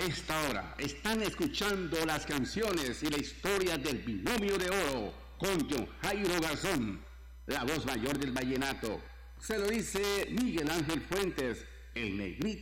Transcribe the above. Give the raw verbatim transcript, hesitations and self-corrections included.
esta hora están escuchando las canciones y la historia del binomio de oro con John Jairo Garzón, la voz mayor del vallenato. Se lo dice Miguel Ángel Fuentes, el negrito.